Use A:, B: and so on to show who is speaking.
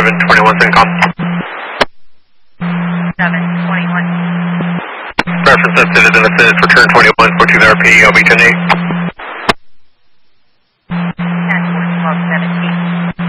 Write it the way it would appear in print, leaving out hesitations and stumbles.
A: 721 CENTCOM.
B: 721.
A: Reference sensitive to the return 21, 42 RP, LB 108.